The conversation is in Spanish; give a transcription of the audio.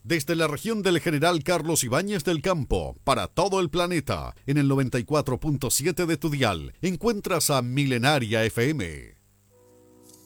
Desde la región del General Carlos Ibáñez del Campo, para todo el planeta, en el 94.7 de tu dial, encuentras a Milenaria FM.